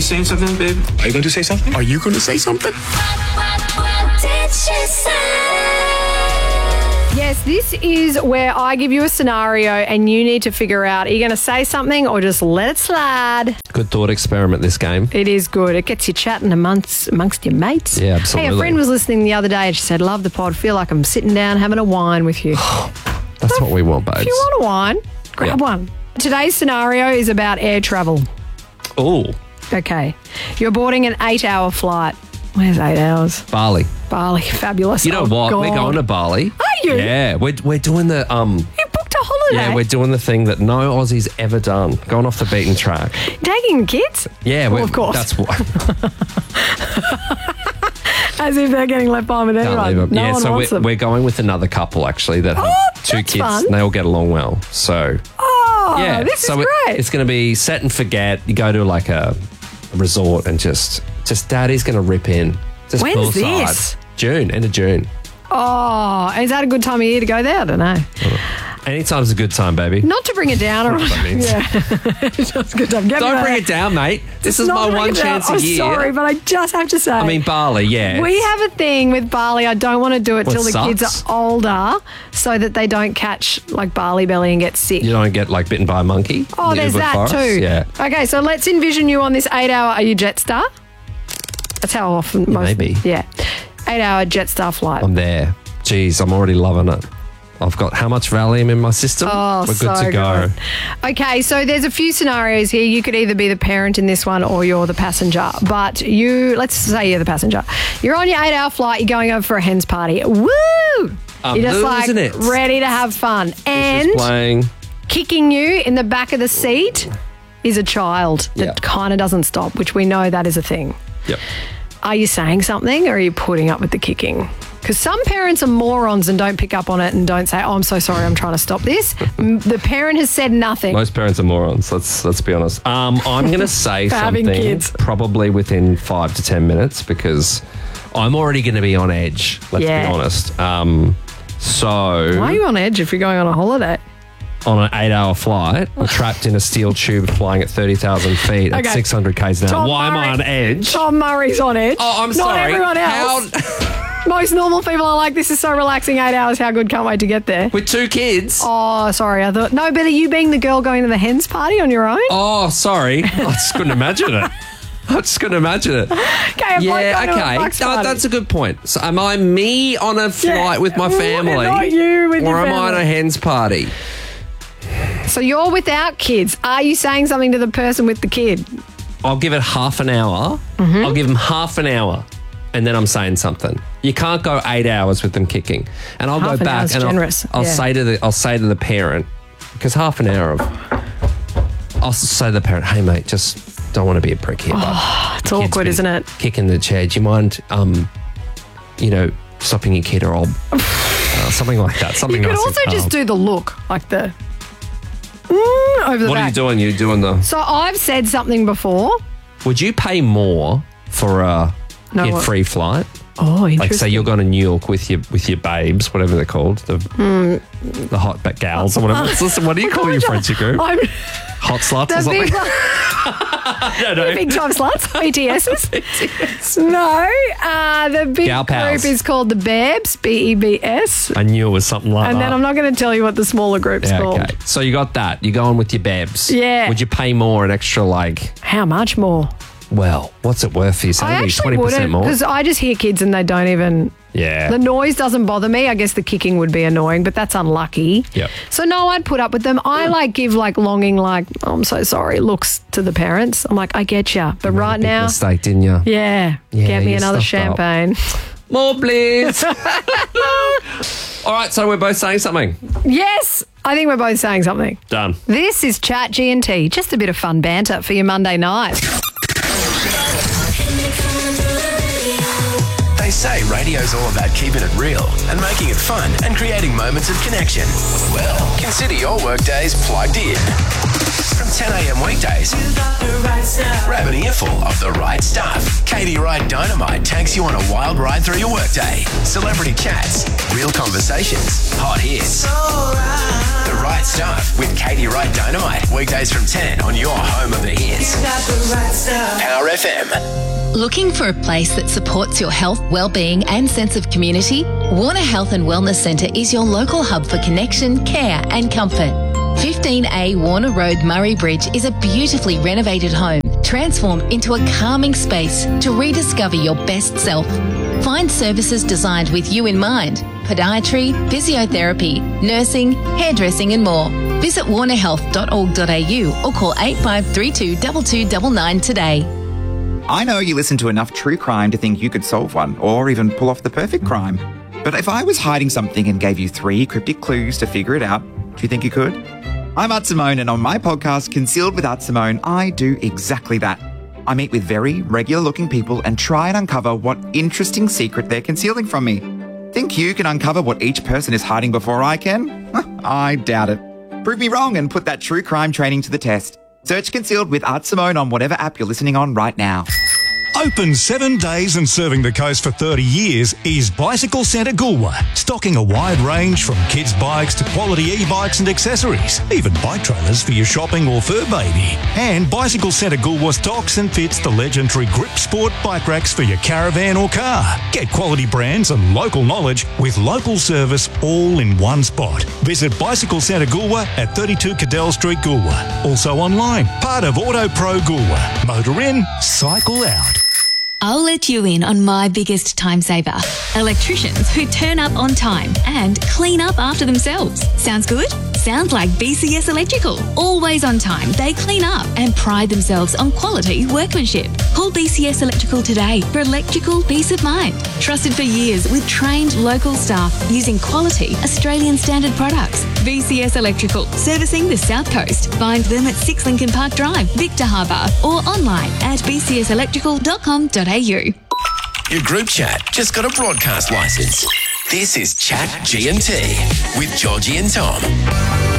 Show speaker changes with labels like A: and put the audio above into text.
A: saying something, babe?
B: Are you going to say something? Are you going to say something?
C: What did she say?
D: Yes, this is where I give you a scenario and you need to figure out, are you going to say something or just let it slide?
E: Good thought experiment, this game.
D: It is good. It gets you chatting amongst your mates.
E: Yeah, absolutely.
D: Hey, a friend was listening the other day and she said, love the pod. Feel like I'm sitting down having a wine with you.
E: That's what we want, babes.
D: If you want a wine, grab one. Today's scenario is about air travel.
E: Oh,
D: Okay. You're boarding an 8-hour flight. Where's 8 hours?
E: Bali.
D: Bali. Fabulous.
E: You know
D: Oh,
E: what?
D: God.
E: We're going to Bali.
D: Are you?
E: Yeah, we're doing the
D: You booked a holiday?
E: Yeah, we're doing the thing that no Aussie's ever done. Going off the beaten track.
D: Taking the kids?
E: Yeah,
D: Well, of course.
E: That's what.
D: As if they're getting left behind with
E: Can't
D: anyone.
E: leave it.
D: No
E: Yeah,
D: one
E: so
D: wants them.
E: we're going with another couple actually that have two
D: that's
E: kids.
D: fun.
E: And they all get along well. So
D: Oh,
E: yeah,
D: this
E: so
D: is great.
E: it's going to be set and forget. You go to like a resort and just Daddy's going to rip in. Just
D: When's
E: poolside.
D: this?
E: June, end of June.
D: Oh, is that a good time of year to go there? I don't know.
E: Anytime's a good time, baby.
D: Not to bring it down. Or,
E: That means.
D: yeah, it's just a good time. Get me
E: Don't
D: back.
E: bring it down, mate. This is
D: Not
E: my
D: bring
E: one
D: it down.
E: chance a
D: I'm
E: year.
D: sorry, but I just have to say.
E: I mean, Bali, yeah.
D: we have a thing with Bali. I don't want to do it
E: Well,
D: till
E: it
D: the kids
E: sucks.
D: are older so that they don't catch like Bali belly and get sick.
E: You don't get like bitten by a monkey.
D: Oh,
E: in the
D: there's
E: Ubud
D: that
E: forest?
D: too.
E: Yeah.
D: Okay, so let's envision you on this 8-hour. Are you Jetstar? That's how often most.
E: maybe.
D: Yeah. 8-hour Jetstar flight.
E: I'm there. Jeez, I'm already loving it. I've got how much Valium in my system?
D: Oh,
E: We're good
D: so
E: to go.
D: good. Okay, so there's a few scenarios here. You could either be the parent in this one or you're the passenger. But let's say you're the passenger. You're on your 8-hour flight. You're going over for a hens party. Woo! You're just like
E: losing it.
D: ready to have fun.
E: Just
D: And
E: playing.
D: kicking you in the back of the seat is a child that
E: Yep.
D: kind of doesn't stop, which we know that is a thing.
E: Yep.
D: Are you saying something or are you putting up with the kicking? Because some parents are morons and don't pick up on it and don't say, oh, I'm so sorry, I'm trying to stop this. The parent has said nothing.
E: Most parents are morons. Let's be honest. I'm going to say
D: For having
E: something
D: kids.
E: probably within 5 to 10 minutes because I'm already going to be on edge. Let's
D: Yeah.
E: be honest. So
D: Why are you on edge if you're going on a holiday?
E: on an 8-hour flight, we're trapped in a steel tube flying at 30,000 feet at
D: Okay.
E: 600 k's an hour.
D: Tom
E: Why am I
D: Murray-
E: on edge?
D: Tom Murray's on edge.
E: Oh, I'm
D: Not
E: sorry.
D: everyone else. Most normal people are like, this is so relaxing, 8 hours, how good, can't wait to get there.
E: With 2 kids?
D: Oh, sorry, I thought, no, but are you being the girl going to the hens party on your own?
E: Oh, sorry. I just couldn't imagine it. I just couldn't imagine it.
D: Okay, a bloke
E: Yeah,
D: going to a
E: okay.
D: bucks
E: No,
D: party.
E: that's a good point. So am I me on a flight with my family?
D: Not you with
E: or
D: your
E: am I at
D: family.
E: a hens party?
D: So you're without kids. Are you saying something to the person with the kid?
E: I'll give it half an hour.
D: Mm-hmm.
E: I'll give them half an hour. And then I'm saying something. You can't go 8 hours with them kicking. And I'll
D: Half
E: go
D: an
E: back
D: hour's
E: and
D: generous,
E: I'll
D: yeah.
E: say to the parent, because half an hour of I'll say to the parent, hey mate, just don't want to be a prick here. But
D: It's
E: your kid's
D: awkward,
E: been
D: isn't it?
E: Kicking the chair. Do you mind stopping your kid or I'll something like that. Something
D: You could
E: nice and
D: also
E: calm.
D: just do the look, like the over the
E: What
D: back.
E: are you doing? You're doing the
D: So I've said something before.
E: Would you pay more for a
D: No, what?
E: kid-free flight?
D: Oh, interesting.
E: Like, say you're going to New York with your babes, whatever they're called, the hot gals or whatever. Listen, what do you call your friendship group?
D: I'm
E: Hot sluts or
D: the
E: something?
D: big,
E: No, no.
D: big time sluts, BTSs. No, the big
E: Gal pals.
D: group is called the Babs, BEBS.
E: I knew it was something like
D: And
E: that.
D: then I'm not going to tell you what the smaller group's
E: Yeah,
D: called.
E: okay. So you got that. You're going with your babes.
D: Yeah.
E: Would you pay more, an extra, like,
D: How much more?
E: well, what's it worth for you?
D: I
E: Maybe
D: actually
E: 20%
D: wouldn't,
E: more?
D: because I just hear kids and they don't even.
E: Yeah.
D: The noise doesn't bother me. I guess the kicking would be annoying, but that's unlucky.
E: Yep.
D: So no, I'd put up with them. I give longing, oh, I'm so sorry looks to the parents. I'm like, I get ya, but right
E: Big
D: now,
E: mistake, didn't you?
D: yeah,
E: Yeah,
D: get me
E: you
D: another
E: stuffed up.
D: champagne.
E: More, please. All right, so we're both saying something.
D: Yes, I think we're both saying something.
E: Done.
D: This is Chat G&T, just a bit of fun banter for your Monday night.
F: They say radio's all about keeping it real and making it fun and creating moments of connection. Well, consider your workdays plugged in. From 10 a.m. weekdays, grab an earful of the right stuff. Katie Wright Dynamite takes you on a wild ride through your workday. Celebrity chats, real conversations, hot hits. The right stuff with Katie Wright Dynamite. Weekdays from 10 on your home of the hits. Power FM.
A: Looking for a place that supports your health, well-being and sense of community? Warner Health and Wellness Centre is your local hub for connection, care and comfort. 15A Warner Road, Murray Bridge is a beautifully renovated home, transformed into a calming space to rediscover your best self. Find services designed with you in mind: podiatry, physiotherapy, nursing, hairdressing and more. Visit warnerhealth.org.au or call 8532 2299 today.
G: I know you listen to enough true crime to think you could solve one or even pull off the perfect crime. But if I was hiding something and gave you 3 cryptic clues to figure it out, do you think you could? I'm Art Simone, and on my podcast, Concealed with Art Simone, I do exactly that. I meet with very regular-looking people and try and uncover what interesting secret they're concealing from me. Think you can uncover what each person is hiding before I can? I doubt it. Prove me wrong and put that true crime training to the test. Search Concealed with Art Simone on whatever app you're listening on right now.
H: Open 7 days and serving the coast for 30 years is Bicycle Centre Goolwa, stocking a wide range from kids' bikes to quality e-bikes and accessories, even bike trailers for your shopping or fur baby. And Bicycle Centre Goolwa stocks and fits the legendary Grip Sport bike racks for your caravan or car. Get quality brands and local knowledge with local service all in one spot. Visit Bicycle Centre Goolwa at 32 Cadell Street, Goolwa. Also online, part of Auto Pro Goolwa. Motor in, cycle out.
I: I'll let you in on my biggest time saver. Electricians who turn up on time and clean up after themselves. Sounds good? Sounds like BCS Electrical. Always on time, they clean up and pride themselves on quality workmanship. Call BCS Electrical today for electrical peace of mind. Trusted for years with trained local staff using quality Australian standard products. BCS Electrical, servicing the South Coast. Find them at 6 Lincoln Park Drive, Victor Harbour, or online at bcselectrical.com.au.
F: Your group chat just got a broadcast license. This is Chat G&T with Georgie and Tom.